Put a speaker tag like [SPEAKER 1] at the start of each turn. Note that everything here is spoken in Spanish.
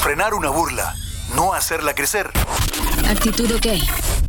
[SPEAKER 1] Frenar una burla, no hacerla crecer.
[SPEAKER 2] Actitud OK.